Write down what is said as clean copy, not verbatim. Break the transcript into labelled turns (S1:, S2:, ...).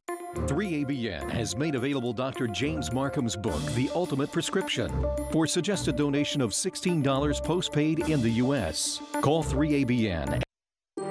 S1: 3ABN has made available Dr. James Markham's book, The Ultimate Prescription, for suggested donation of $16 postpaid in the U.S. Call 3ABN